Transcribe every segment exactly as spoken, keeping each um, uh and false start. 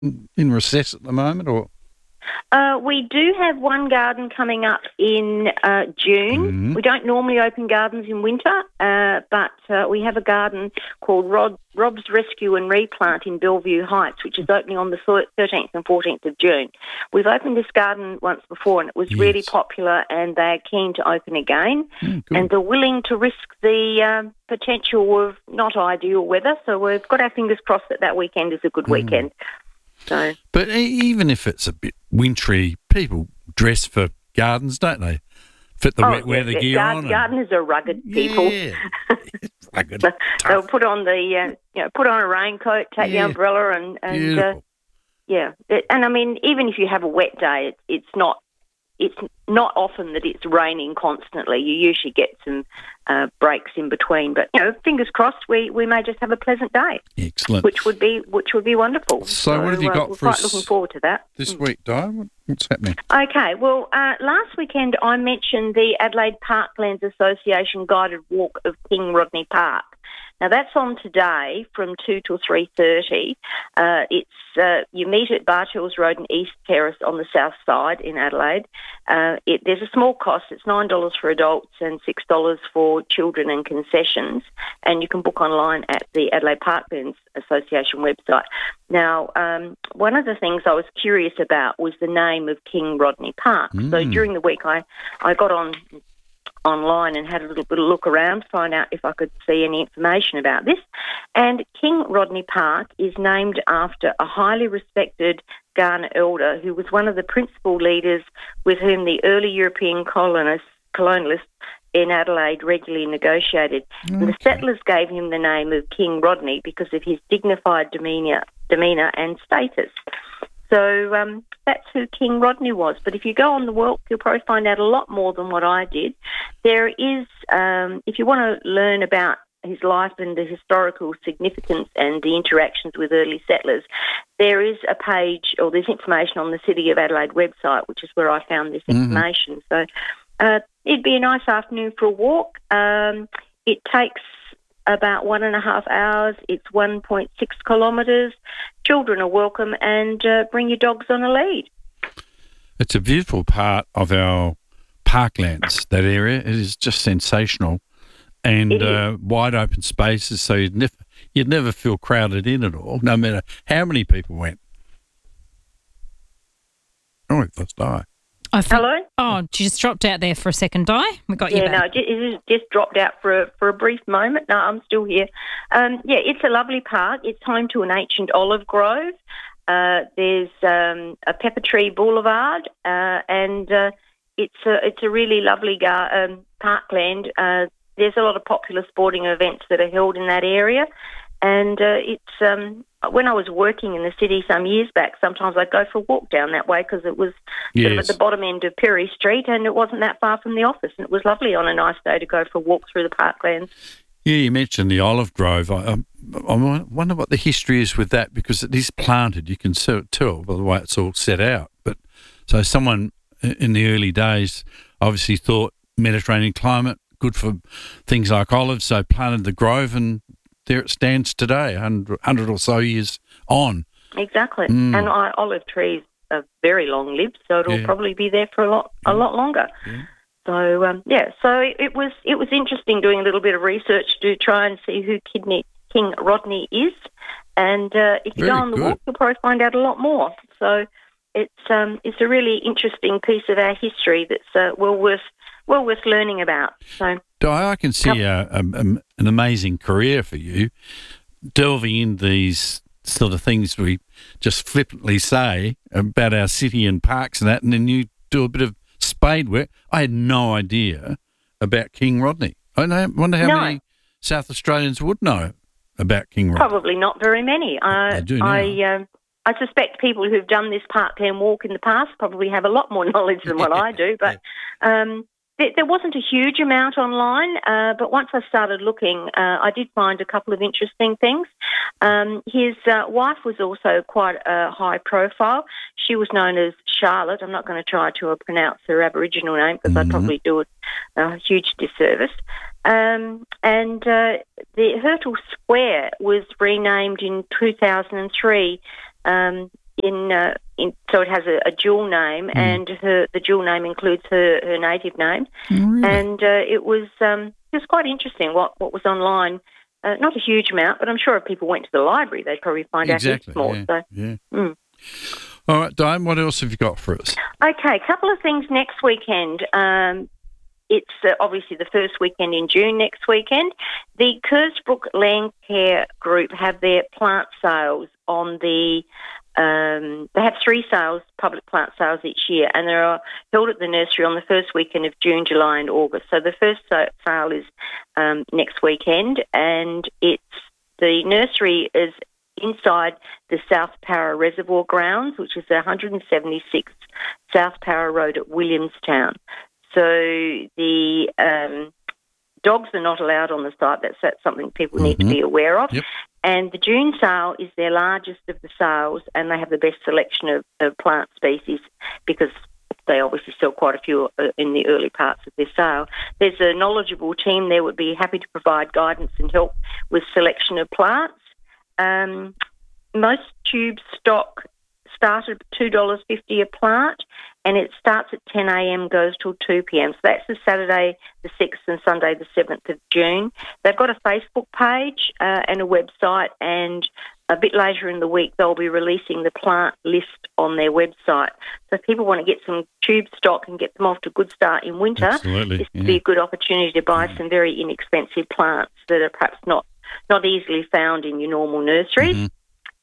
in recess at the moment, or? Uh, we do have one garden coming up in uh, June. Mm-hmm. We don't normally open gardens in winter, uh, but uh, we have a garden called Rod, Rob's Rescue and Replant in Bellevue Heights, which is opening on the thirteenth and fourteenth of June. We've opened this garden once before, and it was Yes. really popular, and they're keen to open again. Mm, good. And they're willing to risk the um, potential of not ideal weather, so we've got our fingers crossed that that weekend is a good Mm. weekend. So, But e- even if it's a bit wintry, people dress for gardens, don't they? Fit the wet weather yeah, gear gar- on. and- Gardeners are rugged people. Yeah. Rugged, They'll tough. put on the, uh, you know, put on a raincoat, take Yeah. the umbrella, and and uh, Beautiful. yeah. It- And I mean, even if you have a wet day, it, it's not it's not often that it's raining constantly. You usually get some uh, breaks in between, but you know, fingers crossed, we, we may just have a pleasant day, Excellent. which would be which would be wonderful. So what have you uh, got we're for quite us looking forward to that this Mm. week, Di? What- What's happening? Okay, well, uh, last weekend I mentioned the Adelaide Parklands Association guided walk of King Rodney Park. Now that's on today from two till three thirty. Uh, it's uh, you meet at Bartels Road and East Terrace on the south side in Adelaide. Uh, it, there's a small cost. It's nine dollars for adults and six dollars for children and concessions. And you can book online at the Adelaide Parklands Association website. Now, um, one of the things I was curious about was the name of King Rodney Park. So Mm. during the week, I, I got on online and had a little bit of look around to find out if I could see any information about this. And King Rodney Park is named after a highly respected Kaurna elder who was one of the principal leaders with whom the early European colonists, colonialists in Adelaide regularly negotiated. And the Okay. settlers gave him the name of King Rodney because of his dignified demeanour, demeanour and status. So um, that's who King Rodney was. But if you go on the walk, you'll probably find out a lot more than what I did. There is, um, if you want to learn about his life and the historical significance and the interactions with early settlers, there is a page, or there's information on the City of Adelaide website, which is where I found this Mhm. information. So uh, it'd be a nice afternoon for a walk. Um, it takes about one and a half hours. It's one point six kilometres. Children are welcome, and uh, bring your dogs on a lead. It's a beautiful part of our parklands, that area. It is just sensational. And It is. uh, wide open spaces, so you'd never, you'd never feel crowded in at all, no matter how many people went. Oh, we've lost Di. I think, Hello? Oh, you just dropped out there for a second, Di. We got you Yeah, no, back. it ju- it just dropped out for a, for a brief moment. No, I'm still here. Um, yeah, it's a lovely park. It's home to an ancient olive grove. Uh, there's um, a pepper tree boulevard, uh, and uh, it's a it's a really lovely gar- um, parkland. Uh, there's a lot of popular sporting events that are held in that area, and uh, it's um, when I was working in the city some years back, sometimes I'd go for a walk down that way because it was sort of Yes. at the bottom end of Perry Street, and it wasn't that far from the office, and it was lovely on a nice day to go for a walk through the parklands. Yeah, you mentioned the olive grove. I, I, I wonder what the history is with that, because it is planted. You can so- tell by the way it's all set out. But so someone i- in the early days obviously thought Mediterranean climate good for things like olives, so planted the grove, and there it stands today, one hundred or so years on. Exactly, Mm. and I, olive trees are very long lived, so it'll Yeah. probably be there for a lot a lot longer. Yeah. So um, yeah, so it, it was it was interesting doing a little bit of research to try and see who Kidney, King Rodney is, and uh, if you Very go on the good. walk, you'll probably find out a lot more. So it's um, it's a really interesting piece of our history that's uh, well worth well worth learning about. So Di, I can see a, a, a- an amazing career for you, delving into these sort of things we just flippantly say about our city and parks and that, and then you do a bit of spade work. I had no idea about King Rodney. I know- wonder how No. many South Australians would know about King Rodney. probably not very many. I They do now. I, um, I suspect people who've done this parkland walk in the past probably have a lot more knowledge than what I do. But um, there, there wasn't a huge amount online. Uh, but once I started looking, uh, I did find a couple of interesting things. Um, his uh, wife was also quite a high profile. She was known as Charlotte. I'm not going to try to uh, pronounce her Aboriginal name because I'd Mhm. probably do it a huge disservice. Um, and uh, the Hurtle Square was renamed in two thousand three um, in, uh, in so it has a, a dual name, Mm. and her the dual name includes her, her native name. Oh, really? And uh, it was um, it was quite interesting what, what was online. Uh, not a huge amount, but I'm sure if people went to the library, they'd probably find exactly. out heaps more. Yeah. So, yeah. mm. All right, Diane, what else have you got for us? Okay, a couple of things next weekend. Um, it's uh, obviously the first weekend in June next weekend. The Kersbrook Land Care Group have their plant sales on the, um, they have three sales, public plant sales each year, and they are held at the nursery on the first weekend of June, July and August. So the first sale is um, next weekend, and it's the nursery is inside the South Para Reservoir grounds, which is one hundred seventy-six South Para Road at Williamstown. So the um, dogs are not allowed on the site. That's, that's something people mm-hmm. need to be aware of. Yep. And the June sale is their largest of the sales, and they have the best selection of, of plant species because they obviously sell quite a few in the early parts of their sale. There's a knowledgeable team there would be happy to provide guidance and help with selection of plants. Um, most tube stock started at two dollars fifty a plant, and it starts at ten a.m, goes till two p.m. So that's the Saturday the sixth and Sunday the seventh of June. They've got a Facebook page uh, and a website, and a bit later in the week they'll be releasing the plant list on their website. So if people want to get some tube stock and get them off to a good start in winter, Absolutely, this would yeah. be a good opportunity to buy yeah. some very inexpensive plants that are perhaps not, not easily found in your normal nurseries. Mm-hmm.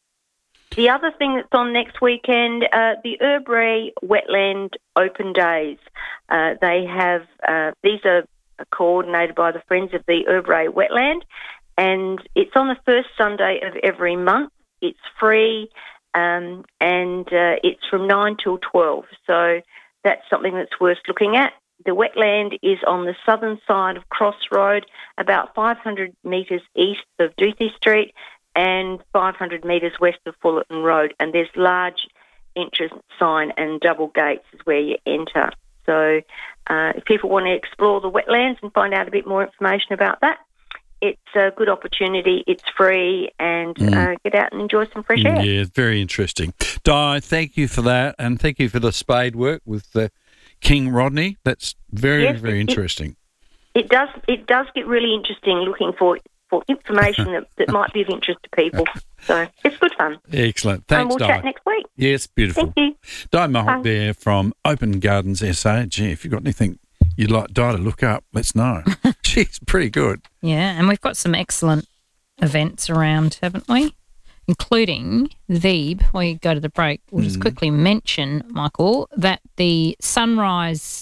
The other thing that's on next weekend, uh, the Erbray Wetland Open Days. Uh, they have, uh, these are coordinated by the Friends of the Erbray Wetland, and it's on the first Sunday of every month. It's free, um, and uh, it's from nine till twelve. So that's something that's worth looking at. The wetland is on the southern side of Cross Road, about five hundred metres east of Duthie Street, and five hundred metres west of Fullerton Road, and there's large entrance sign and double gates is where you enter. So uh, if people want to explore the wetlands and find out a bit more information about that, it's a good opportunity. It's free, and mm. uh, get out and enjoy some fresh air. Yeah, very interesting. Di, thank you for that, and thank you for the spade work with uh, King Rodney. That's very, yes, very it, interesting. It, it does. It does get really interesting looking for. for information that, that might be of interest to people. So it's good fun. Excellent. Thanks, and we'll Di. chat next week. Yes, beautiful. Thank you. Di Mohawk there from Open Gardens S A. Gee, if you've got anything you'd like Di to look up, let's know. She's pretty good. Yeah, and we've got some excellent events around, haven't we? Including the, before you go to the break, we'll just mm. quickly mention, Michael, that the Sunrise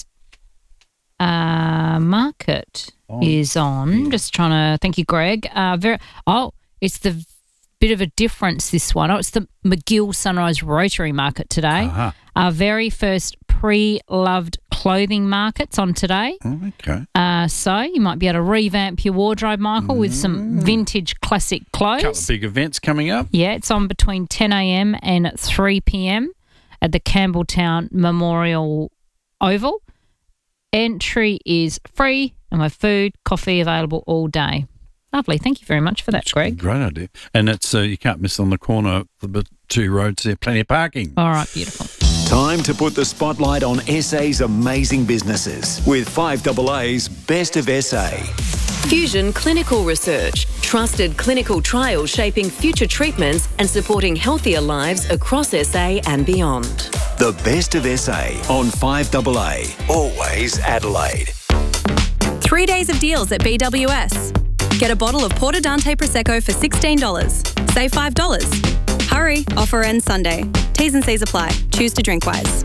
uh, Market Oh, is on. yeah. Just trying to, thank you, Greg. Uh, very. Oh, it's the bit of a difference, this one. Oh, it's the McGill Sunrise Rotary Market today. Uh-huh. Our very first pre-loved clothing market's on today. Oh, okay. Uh, so you might be able to revamp your wardrobe, Michael, mm. with some vintage classic clothes. Couple of big events coming up. Yeah, it's on between ten a.m. and three p.m. at the Campbelltown Memorial Oval. Entry is free, and my food, coffee available all day. Lovely. Thank you very much for that, That's Greg. Great idea. And it's uh, you can't miss on the corner of the two roads there, plenty of parking. All right, beautiful. Time to put the spotlight on S A's amazing businesses with five A A's Best of S A. Fusion Clinical Research, trusted clinical trials shaping future treatments and supporting healthier lives across S A and beyond. The Best of S A on five A A, always Adelaide. Three days of deals at B W S. Get a bottle of Porto Dante Prosecco for sixteen dollars. Save five dollars. Hurry, offer ends Sunday. T's and C's apply. Choose to drink wise.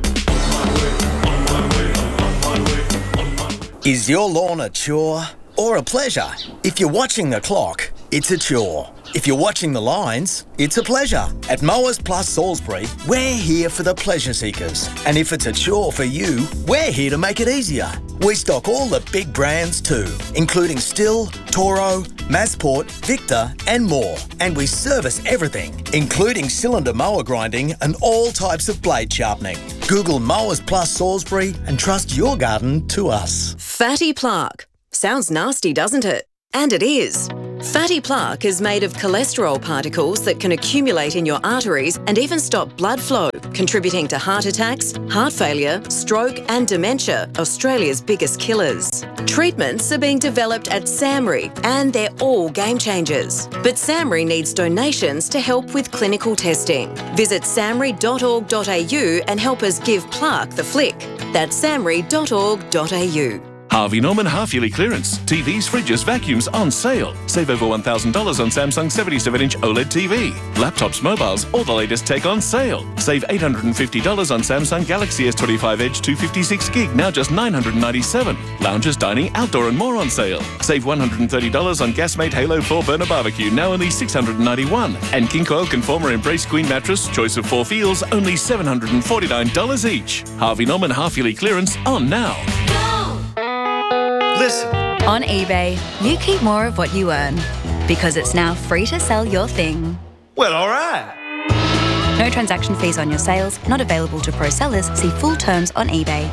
Is your lawn a chore or a pleasure? If you're watching the clock, it's a chore. If you're watching the lines, it's a pleasure. At Mowers Plus Salisbury, we're here for the pleasure seekers. And if it's a chore for you, we're here to make it easier. We stock all the big brands too, including Stihl, Toro, Massport, Victor and more. And we service everything, including cylinder mower grinding and all types of blade sharpening. Google Mowers Plus Salisbury and trust your garden to us. Fatty plaque. Sounds nasty, doesn't it? And it is. Fatty plaque is made of cholesterol particles that can accumulate in your arteries and even stop blood flow, contributing to heart attacks, heart failure, stroke and dementia, Australia's biggest killers. Treatments are being developed at SAMRI and they're all game changers. But SAMRI needs donations to help with clinical testing. Visit samri dot org dot a u and help us give plaque the flick. That's samri dot org dot a u. Harvey Norman half-yearly clearance. T Vs, fridges, vacuums on sale. Save over one thousand dollars on Samsung seventy-seven inch OLED T V. Laptops, mobiles, all the latest tech on sale. Save eight hundred fifty dollars on Samsung Galaxy S twenty-five Edge two fifty-six gig, now just nine hundred ninety-seven dollars. Lounges, dining, outdoor and more on sale. Save one hundred thirty dollars on Gasmate Halo four burner barbecue, now only six hundred ninety-one dollars. And King Coil Conformer Embrace Queen mattress, choice of four feels, only seven hundred forty-nine dollars each. Harvey Norman half-yearly clearance on now. Listen. On eBay, you keep more of what you earn because it's now free to sell your thing. Well, all right. No transaction fees on your sales, not available to pro sellers. See full terms on eBay.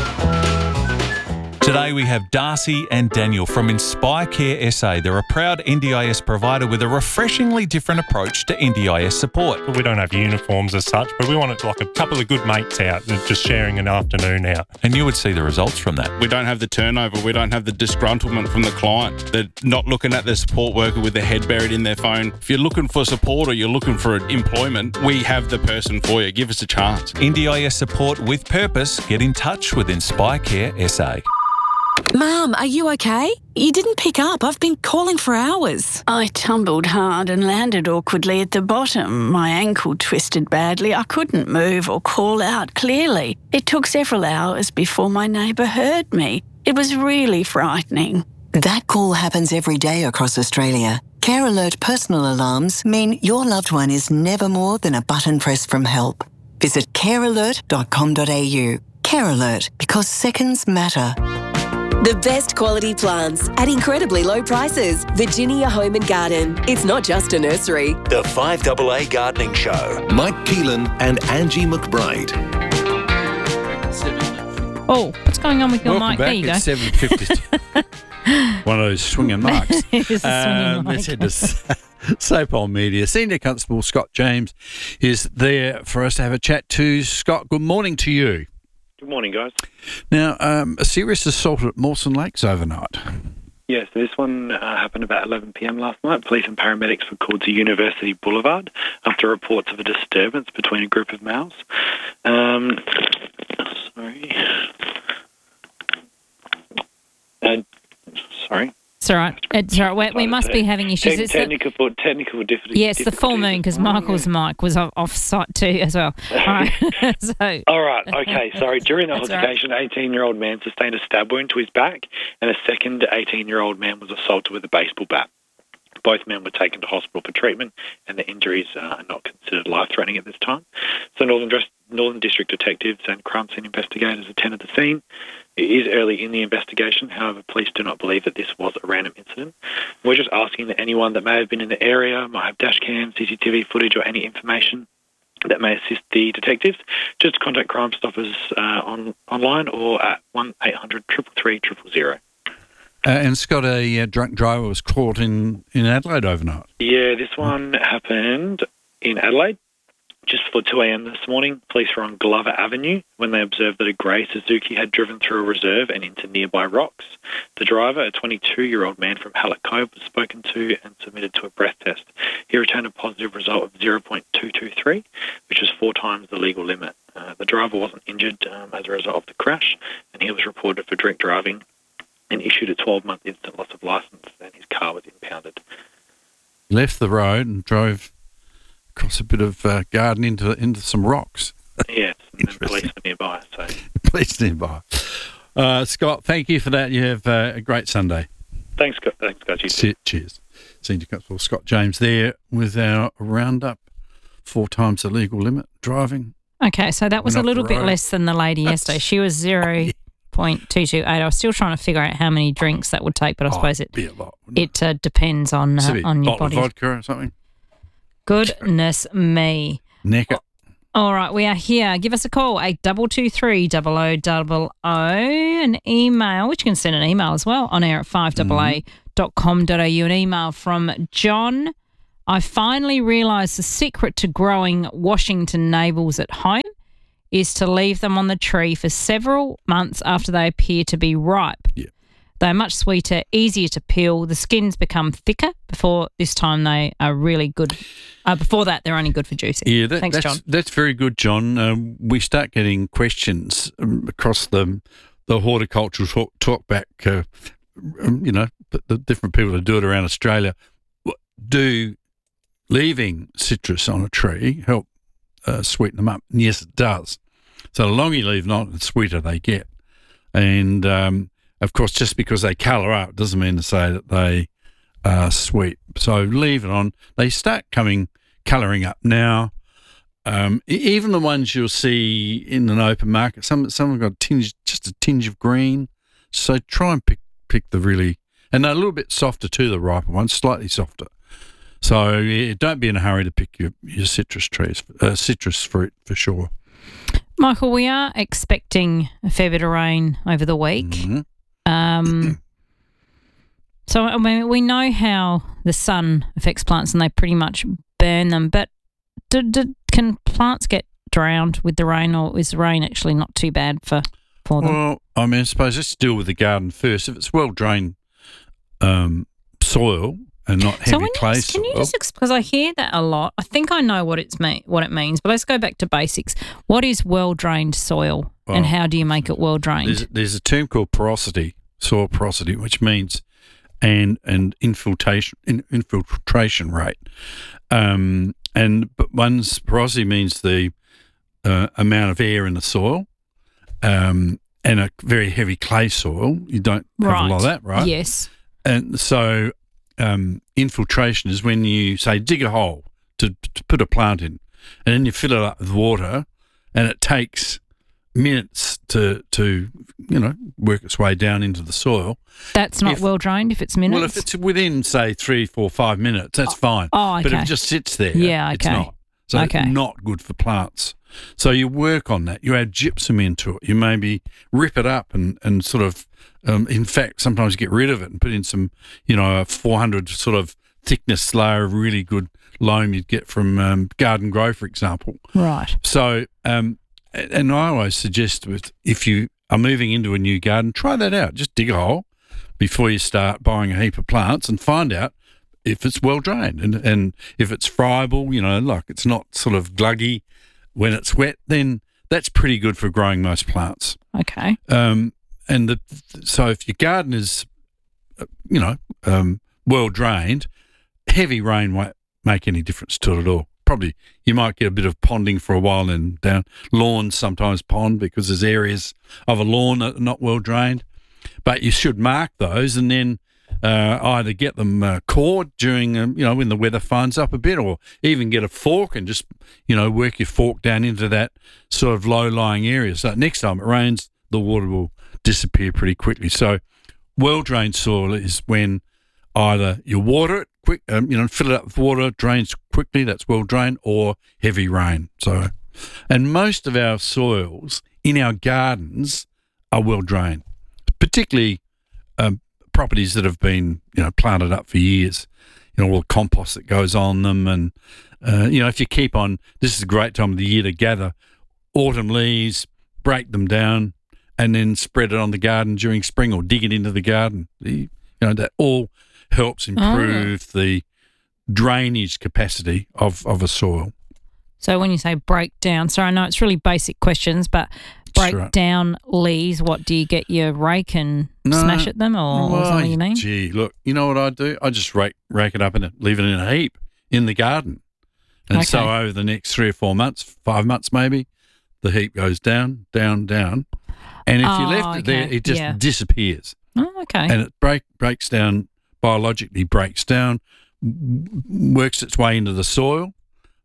Today we have Darcy and Daniel from Inspire Care S A. They're a proud N D I S provider with a refreshingly different approach to N D I S support. We don't have uniforms as such, but we want it like a couple of good mates out and just sharing an afternoon out. And you would see the results from that. We don't have the turnover. We don't have the disgruntlement from the client. They're not looking at their support worker with their head buried in their phone. If you're looking for support or you're looking for employment, we have the person for you. Give us a chance. N D I S support with purpose. Get in touch with Inspire Care S A. Mum, are you okay? You didn't pick up. I've been calling for hours. I tumbled hard and landed awkwardly at the bottom. My ankle twisted badly. I couldn't move or call out clearly. It took several hours before my neighbour heard me. It was really frightening. That call happens every day across Australia. Care Alert personal alarms mean your loved one is never more than a button press from help. Visit care alert dot com dot a u. Care Alert, because seconds matter. The best quality plants at incredibly low prices. Virginia Home and Garden. It's not just a nursery. The five A A Gardening Show. Mike Keelan and Angie McBride. Oh, what's going on with your Welcome mic? Back. There you It's go. seven fifty. One of those swinging mics. It is a swinging um, mic. Let's head to Soapole Media. Senior Constable Scott James is there for us to have a chat to. Scott, good morning to you. Good morning, guys. Now, um, a serious assault at Mawson Lakes overnight. Yes, this one uh, happened about eleven p m last night. Police and paramedics were called to University Boulevard after reports of a disturbance between a group of males. Um, sorry. Uh, sorry. It's all right. It's all right. We, we must be having issues. Te- It's the- technical, technical difficulties. yes, the full moon, because Michael's mic was off, off site too as well. All right. so, All right, okay, sorry. During the That's all altercation, an eighteen-year-old man sustained a stab wound to his back, and a second eighteen-year-old man was assaulted with a baseball bat. Both men were taken to hospital for treatment, and the injuries uh, are not considered life-threatening at this time. So Northern, Dres- Northern District detectives and crime scene investigators attended the scene. It is early in the investigation. However, police do not believe that this was a random incident. We're just asking that anyone that may have been in the area, might have dash cam, C C T V footage, or any information that may assist the detectives, just contact Crime Stoppers uh, on online or at one eight hundred three three three zero zero. Uh, and Scott, a uh, drunk driver was caught in, in Adelaide overnight. Yeah, this one happened in Adelaide just before two a m this morning. Police were on Glover Avenue when they observed that a grey Suzuki had driven through a reserve and into nearby rocks. The driver, a twenty-two-year-old man from Hallett Cove, was spoken to and submitted to a breath test. He returned a positive result of zero point two two three, which was four times the legal limit. Uh, the driver wasn't injured um, as a result of the crash, and he was reported for drink driving and issued a twelve-month instant loss of licence, and his car was impounded. He left the road and drove across a bit of uh, garden into into some rocks. Yes, and police were nearby. So. Police nearby. Uh, Scott, thank you for that. You have uh, a great Sunday. Thanks, guys. Thanks, guys. You too. Cheers. Senior Constable Scott James there with our roundup. Four times the legal limit driving. okay, so that was Went a up little the bit road. less than the lady yesterday. She was zero point two two eight. I was still trying to figure out how many drinks that would take, but I Oh, suppose it be a lot, it uh, depends on It's a uh, bit on your bottle of body. vodka or something. Goodness me. Neck it. All right, we are here. Give us a call, eight two two three, double oh double oh, an email, which you can send an email as well, on air at five A A dot com dot a u. An email from John. I finally realised the secret to growing Washington navels at home is to leave them on the tree for several months after they appear to be ripe. Yeah. They're much sweeter, easier to peel. The skins become thicker. Before this time, they are really good. Uh, before that, they're only good for juicing. Yeah, that, Thanks, that's, John. That's very good, John. Um, we start getting questions um, across the the horticultural talk, talk back, uh, um, you know, the, the different people that do it around Australia. Do leaving citrus on a tree help uh, sweeten them up? And yes, it does. So the longer you leave them on, the sweeter they get. And um, of course, just because they colour up doesn't mean to say that they are sweet. So leave it on. They start coming colouring up now. Um, e- even the ones you'll see in an open market, some some have got a tinge, just a tinge of green. So try and pick pick the really, and they're a little bit softer too, the riper ones, slightly softer. So yeah, don't be in a hurry to pick your, your citrus trees, uh, citrus fruit for sure. Michael, we are expecting a fair bit of rain over the week. Mm-hmm. Um, so I mean, we know how the sun affects plants and they pretty much burn them, but do, do, can plants get drowned with the rain, or is the rain actually not too bad for, for them? Well, I mean, I suppose let's deal with the garden first. If it's well-drained um, soil and not heavy so when clay you, soil. Can you just explain, because I hear that a lot. I think I know what it's me- what it means, but let's go back to basics. What is well-drained soil and Well, how do you make it well-drained? There's, there's a term called porosity, soil porosity, which means and and infiltration in, infiltration rate. Um, and but one's porosity means the uh, amount of air in the soil. Um, and a very heavy clay soil, you don't have Right. a lot of that, right? Yes. And so um, infiltration is when you, say, dig a hole to, to put a plant in, and then you fill it up with water, and it takes minutes to, to you know, work its way down into the soil. That's not If- well-drained if it's minutes? Well, if it's within, say, three, four, five minutes, that's fine. oh, But if okay. it just sits there, Yeah, it's okay. not. So Okay. it's not good for plants. So you work on that. You add gypsum into it. You maybe rip it up and, and sort of, um, in fact, sometimes get rid of it and put in some, you know, a four hundred sort of thickness layer of really good loam you'd get from um, Garden Grow, for example. Right. So, um, and I always suggest with if you are moving into a new garden, try that out. Just dig a hole before you start buying a heap of plants and find out if it's well drained and, and if it's friable, you know, like it's not sort of gluggy when it's wet, then that's pretty good for growing most plants. Okay. Um, and the, so if your garden is, uh, you know, um, well drained, heavy rain won't make any difference to it at all. Probably you might get a bit of ponding for a while and down. Lawns sometimes pond because there's areas of a lawn that are not well drained. But you should mark those and then uh, either get them uh, cored during, um, you know, when the weather fines up a bit, or even get a fork and just, you know, work your fork down into that sort of low-lying area. So next time it rains, the water will disappear pretty quickly. So well-drained soil is when either you water it quick, um, you know, fill it up with water, drains quickly, that's well-drained, or heavy rain. So, and most of our soils in our gardens are well-drained, particularly um, properties that have been, you know, planted up for years, you know, all the compost that goes on them. And, uh, you know, if you keep on, this is a great time of the year to gather autumn leaves, break them down, and then spread it on the garden during spring or dig it into the garden. The, you know, that all helps improve Oh. the drainage capacity of, of a soil. So when you say break down, so I know it's really basic questions, but break right. down leaves, what do you get your rake and smash at them, or, or Well, something you mean? Gee, look, you know what I do? I just rake rake it up and leave it in a heap in the garden. And so Okay. over the next three or four months, five months maybe, the heap goes down, down, down. And if you Oh, left it there, okay. it just Yeah. disappears. Oh, okay. And it break breaks down, biologically breaks down, w- works its way into the soil,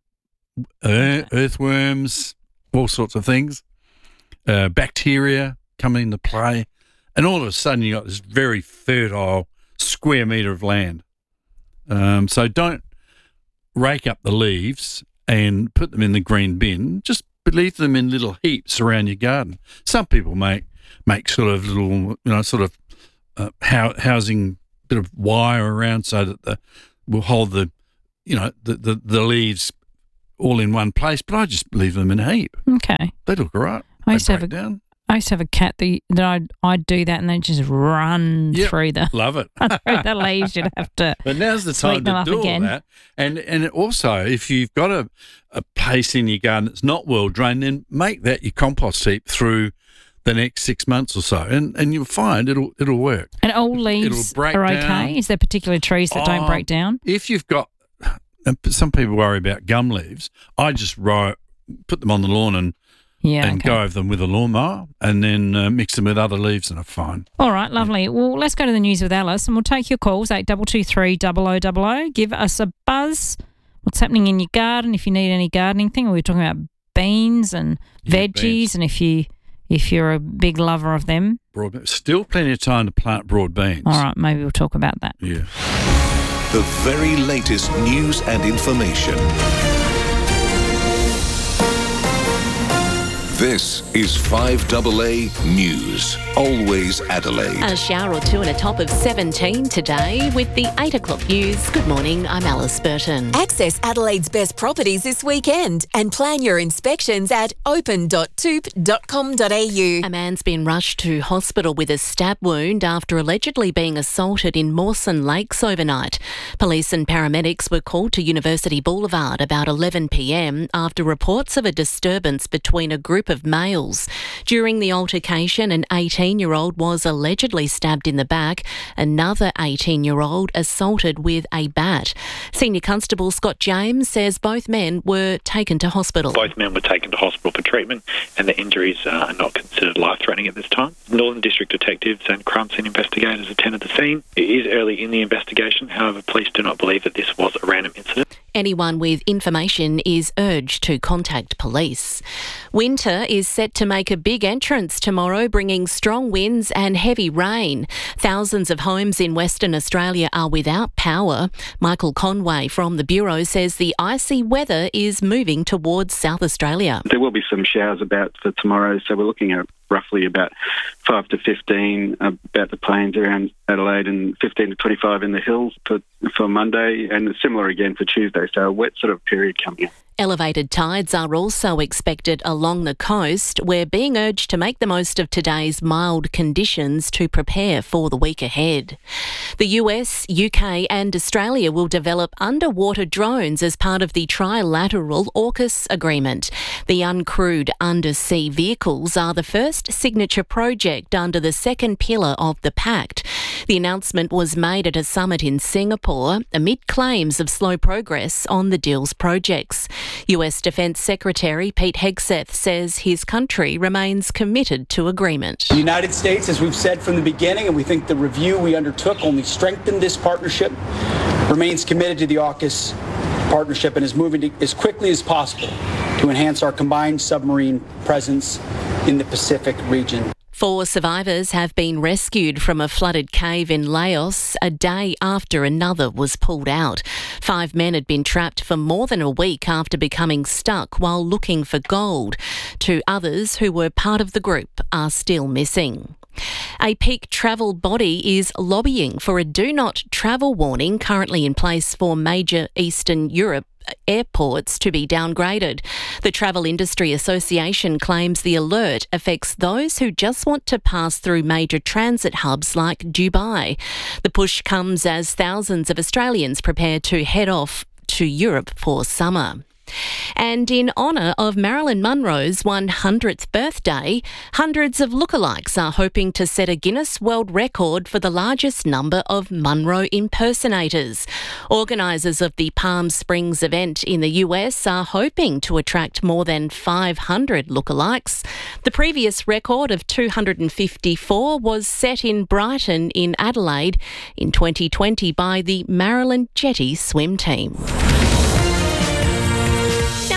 uh, earthworms, all sorts of things, uh, bacteria come into play, and all of a sudden you got this very fertile square metre of land. Um, so don't rake up the leaves and put them in the green bin. Just leave them in little heaps around your garden. Some people make make sort of little, you know, sort of uh, hou- housing bit of wire around so that the will hold the, you know, the, the, the leaves all in one place. But I just leave them in a heap. Okay. They look all right. I used They to have break a, down. I used to have a cat that, that I'd, I'd do that and they'd just run Yep, through the love it. through the leaves. You'd have to But now's the sweep time them to up do again. all that. And and also, if you've got a, a place in your garden that's not well drained, then make that your compost heap through the next six months or so, and, and you'll find it'll it'll work. And all leaves It'll break are down. okay? Is there particular trees that don't Oh, break down? If you've got, and some people worry about gum leaves, I just row, put them on the lawn and Yeah, and okay. go over them with a lawnmower, and then uh, mix them with other leaves, and are fine. All right, lovely. Well, let's go to the news with Alice, and we'll take your calls, eight two two three, double oh double oh. Give us a buzz. What's happening in your garden, if you need any gardening thing. We were talking about beans and Yeah, veggies, beans. and if, you, if you're a big lover of them. Broad, still plenty of time to plant broad beans. All right, maybe we'll talk about that. Yeah. The very latest news and information. This is five A A News. Always Adelaide. A shower or two and a top of seventeen today with the eight o'clock news. Good morning, I'm Alice Burton. Access Adelaide's best properties this weekend and plan your inspections at open dot toop dot com dot a u. A man's been rushed to hospital with a stab wound after allegedly being assaulted in Mawson Lakes overnight. Police and paramedics were called to University Boulevard about eleven p m after reports of a disturbance between a group of males. During the altercation, an eighteen-year-old was allegedly stabbed in the back. Another eighteen-year-old assaulted with a bat. Senior Constable Scott James says both men were taken to hospital. Both men were taken to hospital for treatment and the injuries uh, are not considered life-threatening at this time. Northern District detectives and crime scene investigators attended the scene. It is early in the investigation, however, police do not believe that this was a random incident. Anyone with information is urged to contact police. Winter is set to make a big entrance tomorrow, bringing strong winds and heavy rain. Thousands of homes in Western Australia are without power. Michael Conway from the Bureau says the icy weather is moving towards South Australia. There will be some showers about for tomorrow, so we're looking at roughly about five to fifteen about the plains around Adelaide and fifteen to twenty-five in the hills for, for Monday, and similar again for Tuesday, so a wet sort of period coming up. Elevated tides are also expected along the coast. We're being urged to make the most of today's mild conditions to prepare for the week ahead. The U S, U K and Australia will develop underwater drones as part of the trilateral AUKUS agreement. The uncrewed undersea vehicles are the first signature project under the second pillar of the pact. The announcement was made at a summit in Singapore amid claims of slow progress on the deal's projects. U S Defence Secretary Pete Hegseth says his country remains committed to agreement. The United States, as we've said from the beginning, and we think the review we undertook only strengthened this partnership, remains committed to the AUKUS partnership and is moving to, as quickly as possible to enhance our combined submarine presence in the Pacific region. Four survivors have been rescued from a flooded cave in Laos a day after another was pulled out. Five men had been trapped for more than a week after becoming stuck while looking for gold. Two others who were part of the group are still missing. A peak travel body is lobbying for a do not travel warning currently in place for major Eastern Europe airports to be downgraded. The Travel Industry Association claims the alert affects those who just want to pass through major transit hubs like Dubai. The push comes as thousands of Australians prepare to head off to Europe for summer. And in honour of Marilyn Monroe's one hundredth birthday, hundreds of lookalikes are hoping to set a Guinness World Record for the largest number of Monroe impersonators. Organisers of the Palm Springs event in the U S are hoping to attract more than five hundred lookalikes. The previous record of two hundred fifty-four was set in Brighton in Adelaide in twenty twenty by the Marilyn Jetty swim team.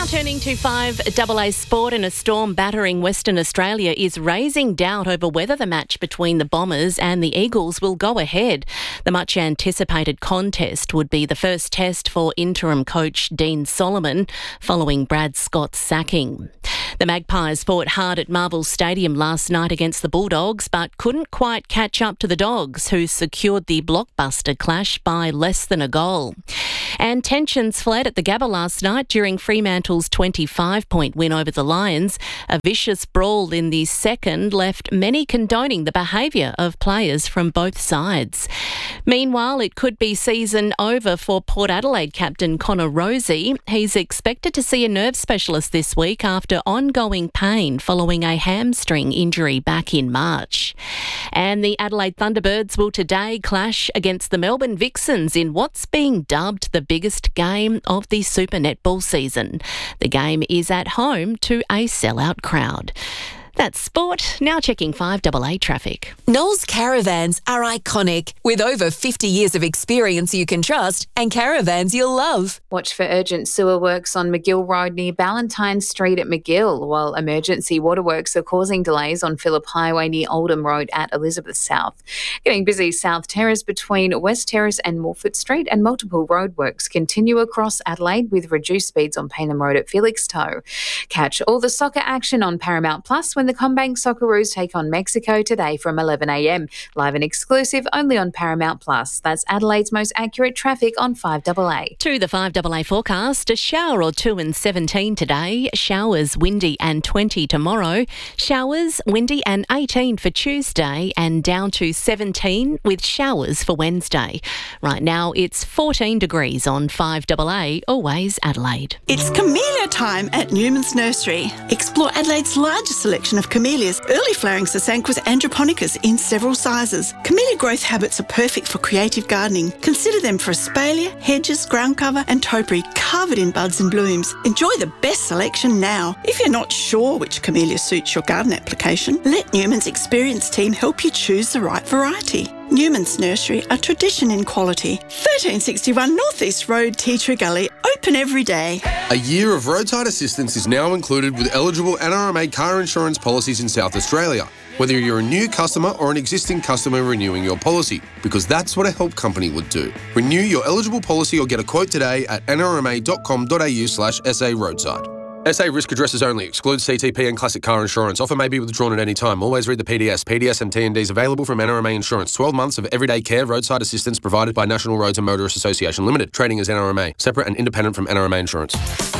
turning to five double A sport, and a storm battering Western Australia is raising doubt over whether the match between the Bombers and the Eagles will go ahead. The much anticipated contest would be the first test for interim coach Dean Solomon following Brad Scott's sacking. The Magpies fought hard at Marvel Stadium last night against the Bulldogs, but couldn't quite catch up to the Dogs, who secured the blockbuster clash by less than a goal. And tensions fled at the Gabba last night during Fremantle's twenty-five point win over the Lions. A vicious brawl in the second left many condoning the behaviour of players from both sides. Meanwhile, it could be season over for Port Adelaide captain Connor Rozee. He's expected to see a nerve specialist this week after ongoing pain following a hamstring injury back in March. And the Adelaide Thunderbirds will today clash against the Melbourne Vixens in what's being dubbed the biggest game of the Super Netball season. The game is at home to a sellout crowd. That's sport. Now checking five double A traffic. Knowles Caravans are iconic, with over fifty years of experience you can trust and caravans you'll love. Watch for urgent sewer works on McGill Road near Ballantyne Street at McGill, while emergency waterworks are causing delays on Phillip Highway near Oldham Road at Elizabeth South. Getting busy South Terrace between West Terrace and Morford Street, and multiple roadworks continue across Adelaide with reduced speeds on Payneham Road at Felixstowe. Catch all the soccer action on Paramount Plus when the CommBank Socceroos take on Mexico today from eleven a m. Live and exclusive only on Paramount Plus. That's Adelaide's most accurate traffic on five double A. To the five double A forecast, a shower or two and seventeen today, showers, windy and twenty tomorrow, showers, windy and eighteen for Tuesday, and down to seventeen with showers for Wednesday. Right now it's fourteen degrees on five double A, always Adelaide. It's camellia time at Newman's Nursery. Explore Adelaide's largest selection of camellias, early flowering Sasanquas and Japonicas in several sizes. Camellia growth habits are perfect for creative gardening. Consider them for espalier, hedges, ground cover and topiary covered in buds and blooms. Enjoy the best selection now. If you're not sure which camellia suits your garden application, let Newman's experienced team help you choose the right variety. Newman's Nursery, a tradition in quality. thirteen sixty-one North East Road, Tea Tree Gully, open every day. A year of roadside assistance is now included with eligible N R M A car insurance policies in South Australia, whether you're a new customer or an existing customer renewing your policy, because that's what a help company would do. Renew your eligible policy or get a quote today at n r m a dot com dot a u slash s a roadside. S A risk addresses only. Excludes C T P and classic car insurance. Offer may be withdrawn at any time. Always read the P D S. P D S and T and Ds available from N R M A Insurance. twelve months of everyday care roadside assistance provided by National Roads and Motorists Association Limited. Trading as N R M A. Separate and independent from N R M A Insurance.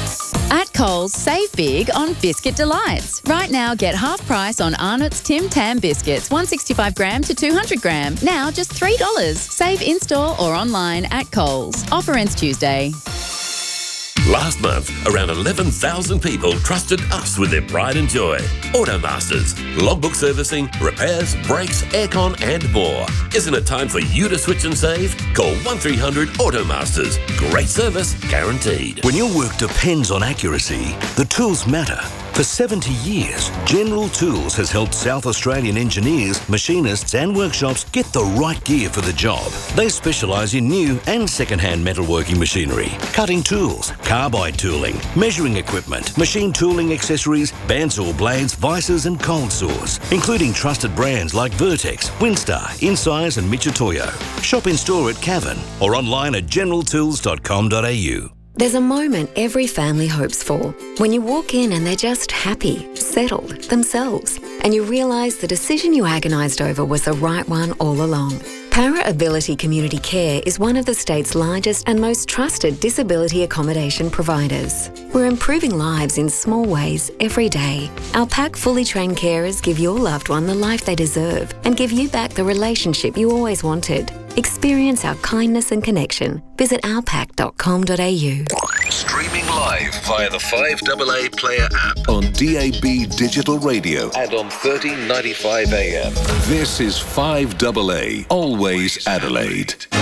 At Coles, save big on Biscuit Delights. Right now, get half price on Arnott's Tim Tam biscuits, one sixty-five gram to two hundred gram. Now just three dollars. Save in-store or online at Coles. Offer ends Tuesday. Last month, around eleven thousand people trusted us with their pride and joy. Automasters. Logbook servicing, repairs, brakes, aircon and more. Isn't it time for you to switch and save? Call one three hundred Automasters. Great service, guaranteed. When your work depends on accuracy, the tools matter. For seventy years, General Tools has helped South Australian engineers, machinists and workshops get the right gear for the job. They specialise in new and second-hand metalworking machinery, cutting tools, carbide tooling, measuring equipment, machine tooling accessories, bandsaw blades, vices and cold saws, including trusted brands like Vertex, Winstar, Insize and Michitoyo. Shop in-store at Cavern or online at general tools dot com dot a u. There's a moment every family hopes for, when you walk in and they're just happy, settled, themselves, and you realise the decision you agonised over was the right one all along. Para Ability Community Care is one of the state's largest and most trusted disability accommodation providers. We're improving lives in small ways every day. Our PAC fully trained carers give your loved one the life they deserve and give you back the relationship you always wanted. Experience our kindness and connection. Visit our pac dot com dot a u. Streaming live via the five double A Player app on D A B Digital Radio and on thirteen ninety-five A M. This is five double A, always Adelaide.